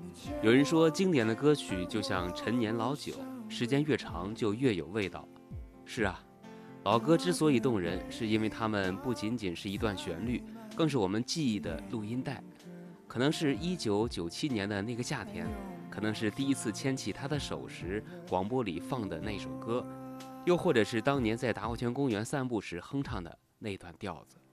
有人说，经典的歌曲就像陈年老酒，时间越长就越有味道。是啊，老歌之所以动人，是因为它们不仅仅是一段旋律，更是我们记忆的录音带。可能是1997年的那个夏天，可能是第一次牵起他的手时，广播里放的那首歌，又或者是当年在达活泉公园散步时哼唱的那段调子。